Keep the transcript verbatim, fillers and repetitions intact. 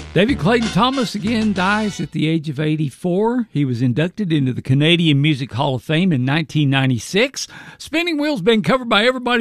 David Clayton Thomas again dies at the age of eighty-four. He was inducted into the Canadian Music Hall of Fame in nineteen ninety-six. Spinning Wheel's been covered by everybody